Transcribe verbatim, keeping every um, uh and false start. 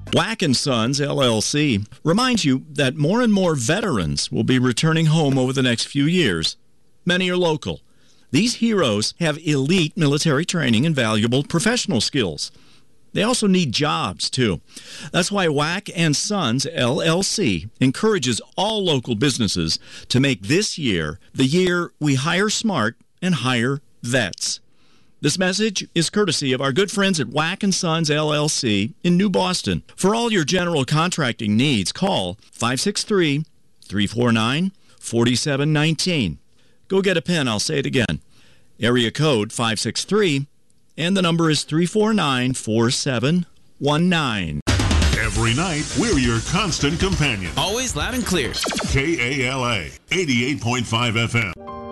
Wack and Sons, L L C, reminds you that more and more veterans will be returning home over the next few years. Many are local. These heroes have elite military training and valuable professional skills. They also need jobs, too. That's why Wack and Sons, L L C, encourages all local businesses to make this year the year we hire smart and hire vets. This message is courtesy of our good friends at Wack and Sons, L L C in New Boston. For all your general contracting needs, call five six three, three four nine, four seven one nine. Go get a pen, I'll say it again. Area code five six three, and the number is three four nine, four seven one nine. Every night, we're your constant companion. Always loud and clear. K A L A, eighty-eight point five F M.